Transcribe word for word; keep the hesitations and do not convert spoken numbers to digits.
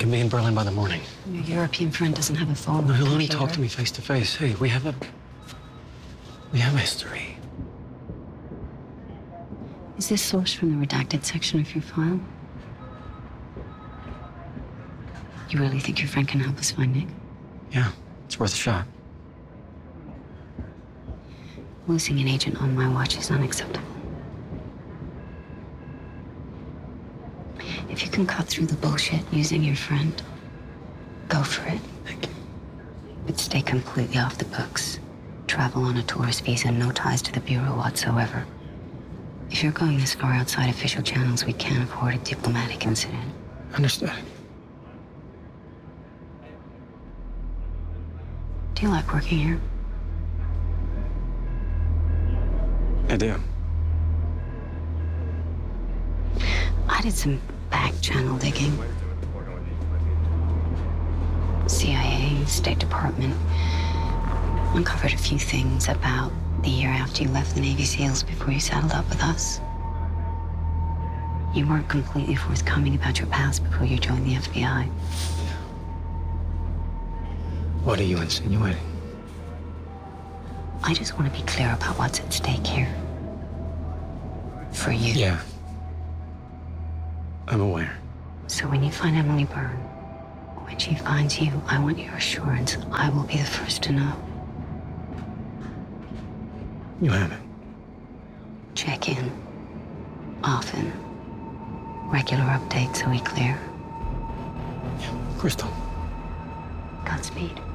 can be in Berlin by the morning. Your European friend doesn't have a phone. No, he'll only talk to me face to face. Hey, we have a... We have a history. Is this sourced from the redacted section of your file? You really think your friend can help us find Nick? Yeah, it's worth a shot. Losing an agent on my watch is unacceptable. If you can cut through the bullshit using your friend, go for it. Thank you. But stay completely off the books. Travel on a tourist visa, no ties to the Bureau whatsoever. If you're going this far outside official channels, we can't afford a diplomatic incident. Understood. Do you like working here? I do. I did some back channel digging. C I A, State Department. Uncovered a few things about the year after you left the Navy SEALs before you saddled up with us. You weren't completely forthcoming about your past before you joined the F B I. What are you insinuating? I just want to be clear about what's at stake here. For you. Yeah. I'm aware. So when you find Emily Byrne, when she finds you, I want your assurance I will be the first to know. You have it. Check in. Often. Regular updates so we clear. Yeah, Crystal. Godspeed.